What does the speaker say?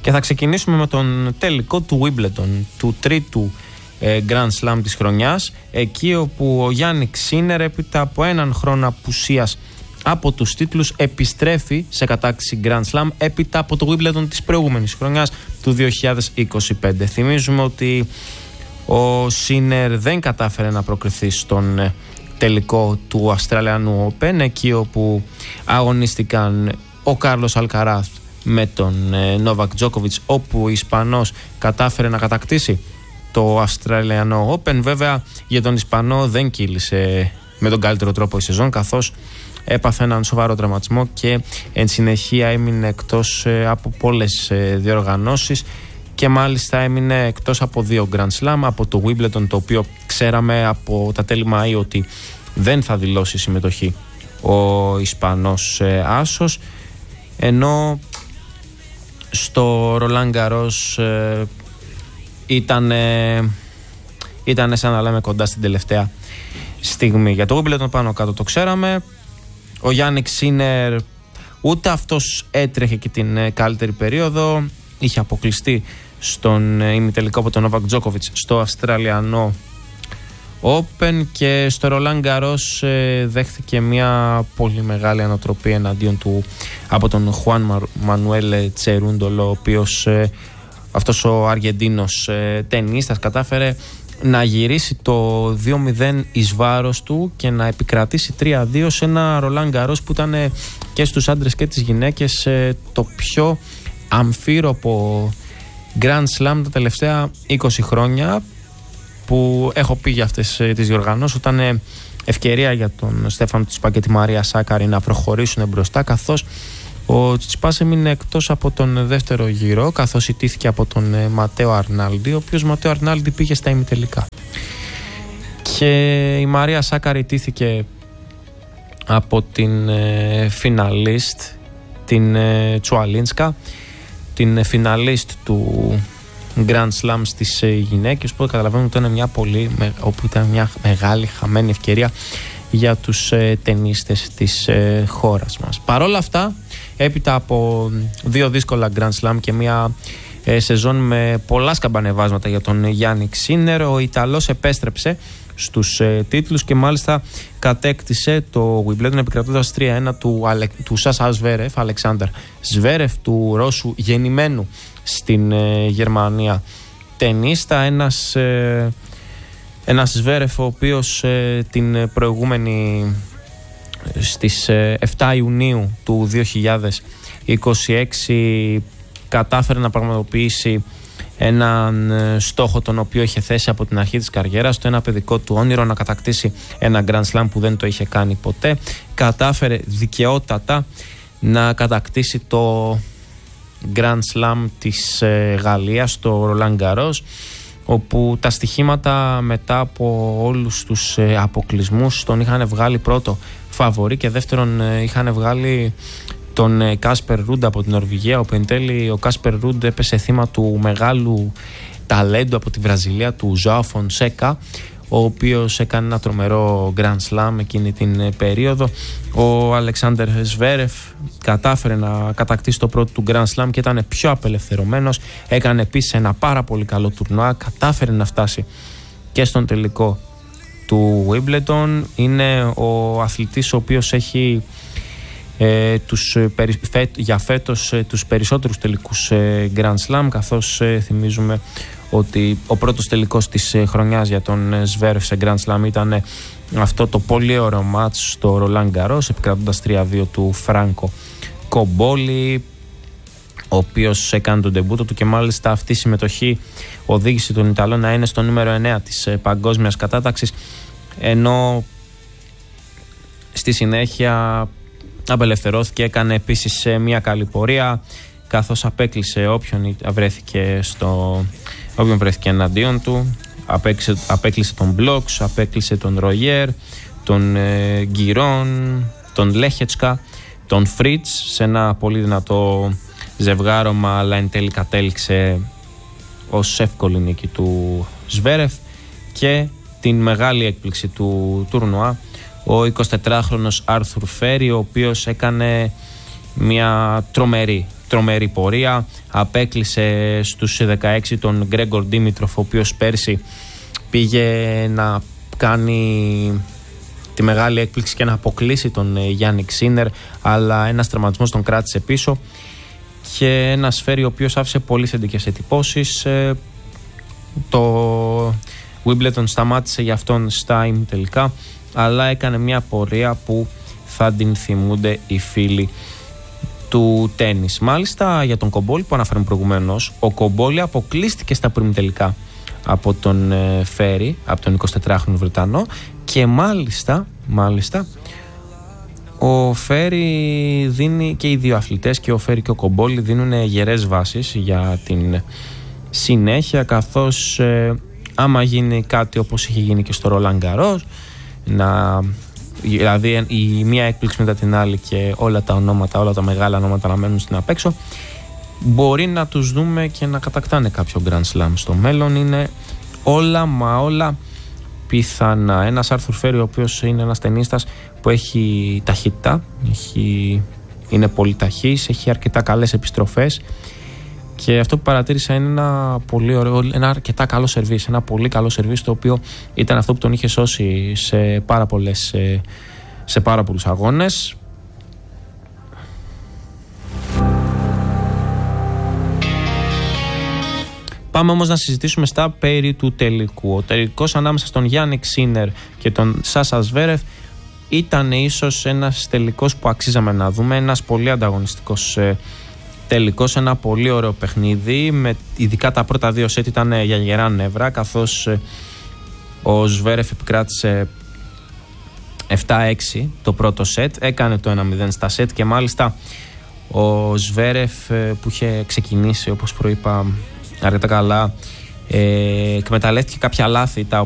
Και θα ξεκινήσουμε με τον τελικό του Wimbledon, του τρίτου Grand Slam της χρονιάς, εκεί όπου ο Γιάννικ Σίνερ, έπειτα από έναν χρόνο απουσίας από τους τίτλους, επιστρέφει σε κατάκτηση Grand Slam έπειτα από το Wimbledon της προηγούμενης χρονιάς του 2025. Θυμίζουμε ότι ο Σίνερ δεν κατάφερε να προκριθεί στον τελικό του Αυστραλιανού Open, εκεί όπου αγωνίστηκαν ο Κάρλος Αλκαράθ με τον Νόβακ Τζόκοβιτς, όπου ο Ισπανός κατάφερε να κατακτήσει το Αυστραλιανό Open. Βέβαια για τον Ισπανό δεν κύλησε με τον καλύτερο τρόπο η σεζόν, καθώς έπαθε έναν σοβαρό τραυματισμό και εν συνεχεία έμεινε εκτός από πολλές διοργανώσεις και μάλιστα έμεινε εκτός από 2 Grand Slam, από το Wimbledon, το οποίο ξέραμε από τα τέλη Μαΐου ότι δεν θα δηλώσει συμμετοχή ο Ισπανός άσος, ενώ στο Roland Garros ήταν σαν να λέμε κοντά στην τελευταία στιγμή. Για το Wimbledon πάνω κάτω το ξέραμε. Ο Γιάννικ Σίνερ ούτε αυτός έτρεχε και την καλύτερη περίοδο, είχε αποκλειστεί στον ημιτελικό από τον Νόβακ Τζόκοβιτς στο Αυστραλιανό Open και στο Roland Garros δέχθηκε μια πολύ μεγάλη ανατροπή εναντίον του από τον Χουάν Μανουέλ Τσερούντολο, ο οποίος αυτός ο Αργεντίνος τενίστας κατάφερε να γυρίσει το 2-0 εις βάρος του και να επικρατήσει 3-2 σε ένα Roland Garros που ήταν και στους άντρες και τις γυναίκες το πιο αμφίροπο Grand Slam τα τελευταία 20 χρόνια, που έχω πει για αυτές τις διοργανώσεις, ήταν ευκαιρία για τον Στέφανο Τσιτσιπά και τη Μαρία Σάκαρη να προχωρήσουν μπροστά, καθώς ο Τσιτσιπάς έμεινε εκτός από τον δεύτερο γύρο, καθώς ιτήθηκε από τον Ματέο Αρνάλντι, ο οποίος Ματέο Αρνάλντι πήγε στα ημιτελικά. Και η Μαρία Σάκαρη ιτήθηκε από την φιναλίστ, την Τσουαλίνσκα, την φιναλίστ του Grand Slam στις γυναίκες, που καταλαβαίνουμε ότι ήταν μια μεγάλη χαμένη ευκαιρία για τους τενίστες της χώρας μας. Παρόλα αυτά, έπειτα από 2 δύσκολα Grand Slam και μια σεζόν με πολλά σκαμπανεβάσματα για τον Γιάννικ Σίνερ, ο Ιταλός επέστρεψε στους τίτλους και μάλιστα κατέκτησε το Wimbledon επικρατώντας 3-1 του Σάσα Σβέρεφ, Αλεξάνδρ Σβέρεφ, του Ρώσου γεννημένου στην Γερμανία τενίστα, ένας Σβέρεφ ο οποίος την προηγούμενη στις 7 Ιουνίου του 2026 κατάφερε να πραγματοποιήσει έναν στόχο τον οποίο είχε θέσει από την αρχή της καριέρας, το ένα παιδικό του όνειρο να κατακτήσει ένα Grand Slam που δεν το είχε κάνει ποτέ. Κατάφερε δικαιότατα να κατακτήσει το Grand Slam της Γαλλίας, το Roland Garros, όπου τα στοιχήματα μετά από όλους τους αποκλεισμούς τον είχαν βγάλει πρώτο φαβορί και δεύτερον είχαν βγάλει τον Κάσπερ Ρούντ από την Νορβηγία, όπου εν τέλει ο Κάσπερ Ρούντ έπεσε θύμα του μεγάλου ταλέντου από τη Βραζιλία, του Ζωάο Φονσέκα, ο οποίος έκανε ένα τρομερό Grand Slam εκείνη την περίοδο. Ο Αλεξάνδερ Σβέρεφ κατάφερε να κατακτήσει το πρώτο του Grand Slam και ήταν πιο απελευθερωμένος. Έκανε επίσης ένα πάρα πολύ καλό τουρνουά, κατάφερε να φτάσει και στον τελικό του Wimbledon. Είναι ο αθλητής ο οποίος έχει για φέτος τους περισσότερους τελικούς Grand Slam, καθώς θυμίζουμε ότι ο πρώτος τελικός της χρονιάς για τον Σβέρεφ σε Grand Slam ήταν αυτό το πολύ ωραίο μάτς στο Roland Garros, επικρατώντας 3-2 του Φράνκο Κομπόλη, ο οποίος έκανε τον ντεμπούτο του και μάλιστα αυτή η συμμετοχή οδήγησε τον Ιταλό να είναι στο νούμερο 9 της παγκόσμιας κατάταξης, ενώ στη συνέχεια απελευθερώθηκε, έκανε επίσης μια καλή πορεία, καθώς απέκλεισε όποιον βρέθηκε εναντίον του. Απέκλεισε τον Μπλόξ, απέκλεισε τον Ρογέρ, τον Γκυρόν, τον Λέχετσκα, τον Φρίτς σε ένα πολύ δυνατό ζευγάρωμα, αλλά εν τέλει κατέληξε ως εύκολη νίκη του Σβέρεφ. Και την μεγάλη έκπληξη του τουρνουά, ο 24χρονος Άρθουρ Φέρι, ο οποίος έκανε μια τρομερή τρομερή πορεία. Απέκλεισε στους 16 τον Γκρέγκορ Ντίμητροφ, ο οποίος πέρσι πήγε να κάνει τη μεγάλη έκπληξη και να αποκλείσει τον Γιάννικ Σίνερ, αλλά ένας τραυματισμός τον κράτησε πίσω, και ένας Φέρι ο οποίος άφησε πολύ θετικές εντυπώσεις. Το Wimbledon σταμάτησε για αυτόν στα ημιτελικά, αλλά έκανε μια πορεία που θα την θυμούνται οι φίλοι του τένις. Μάλιστα, για τον Κομπόλη που αναφέραμε προηγουμένως, ο Κομπόλη αποκλείστηκε στα ημιτελικά από τον Φέρι, από τον 24χρονο Βρετανό, και μάλιστα ο Φέρι δίνει, και οι δύο αθλητές, και ο Φέρι και ο Κομπόλη, δίνουν γερές βάσεις για την συνέχεια, καθώς άμα γίνει κάτι όπως είχε γίνει και στο Ρολάν Γκαρός, δηλαδή η μία έκπληξη μετά την άλλη και όλα τα μεγάλα ονόματα να μένουν στην απέξω, μπορεί να τους δούμε και να κατακτάνε κάποιο Grand Slam στο μέλλον. Είναι όλα πιθανά. Ένας Άρθουρ Φέρι, ο οποίος είναι ένας τενίστας που έχει ταχύτητα, είναι πολύ ταχύς, έχει αρκετά καλές επιστροφές, και αυτό που παρατήρησα είναι ένα αρκετά καλό σερβίς, ένα πολύ καλό σερβίς, το οποίο ήταν αυτό που τον είχε σώσει σε πάρα πολλούς αγώνες. Πάμε όμως να συζητήσουμε στα περί του τελικού. Ο τελικός ανάμεσα στον Γιάννικ Σίνερ και τον Σάσα Ζβέρεφ ήταν ίσως ένας τελικός που αξίζαμε να δούμε. Ένας πολύ ανταγωνιστικός τελικός, ένα πολύ ωραίο παιχνίδι. Ειδικά τα πρώτα δύο σετ ήταν για γερά νεύρα, καθώς ο Ζβέρεφ επικράτησε 7-6 το πρώτο σετ, έκανε το 1-0 στα σετ, και μάλιστα ο Ζβέρεφ που είχε ξεκινήσει, όπως προείπα, αρκετά καλά, εκμεταλλεύτηκε κάποια λάθη τα